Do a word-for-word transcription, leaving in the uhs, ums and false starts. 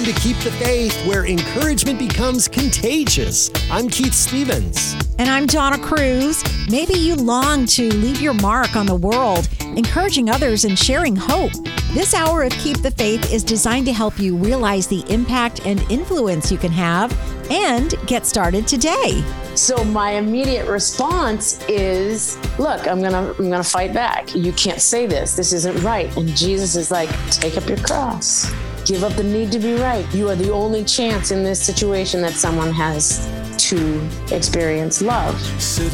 to Keep the Faith, where encouragement becomes contagious. I'm Keith Stevens. And I'm Donna Cruz. Maybe you long to leave your mark on the world, encouraging others and sharing hope. This hour of Keep the Faith is designed to help you realize the impact and influence you can have and get started today. So my immediate response is, look, I'm gonna I'm gonna fight back. You can't say this. This isn't right. And Jesus is like, take up your cross. Give up the need to be right. You are the only chance in this situation that someone has to experience love. Sit